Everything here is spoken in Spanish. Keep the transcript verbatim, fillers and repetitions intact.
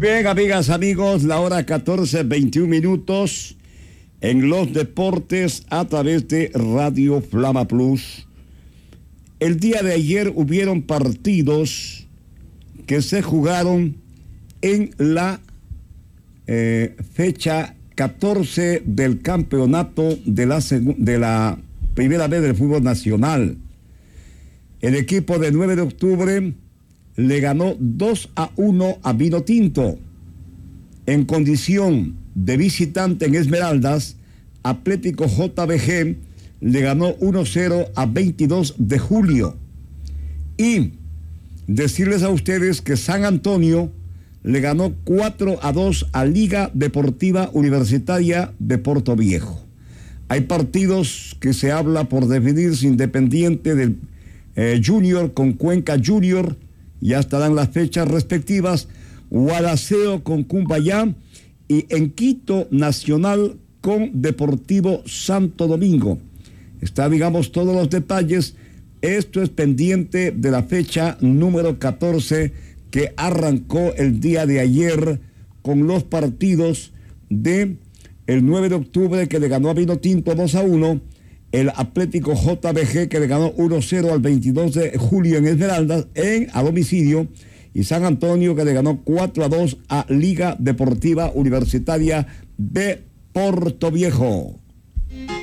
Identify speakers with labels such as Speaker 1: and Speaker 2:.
Speaker 1: Bien, amigas, amigos, la hora catorce, veintiún minutos en los deportes a través de Radio Flama Plus. El día de ayer hubieron partidos que se jugaron en la eh, fecha catorce del campeonato de la, de la primera vez del fútbol nacional. El equipo de nueve de octubre le ganó dos a uno a Vinotinto. En condición de visitante en Esmeraldas, Atlético J B G le ganó uno a cero a veintidós de julio. Y decirles a ustedes que San Antonio le ganó cuatro a dos a Liga Deportiva Universitaria de Puerto Viejo. Hay partidos que se habla por definirse, Independiente del eh, Junior con Cuenca Junior, ya estarán las fechas respectivas. Gualaceo con Cumbayá y en Quito Nacional con Deportivo Santo Domingo. Está, digamos, todos los detalles. Esto es pendiente de la fecha número catorce que arrancó el día de ayer con los partidos de el nueve de octubre que le ganó a Vinotinto dos a uno, el Atlético J B G que le ganó uno a cero al veintidós de julio en Esmeraldas en a domicilio, y San Antonio que le ganó cuatro a dos a Liga Deportiva Universitaria de Puerto Viejo.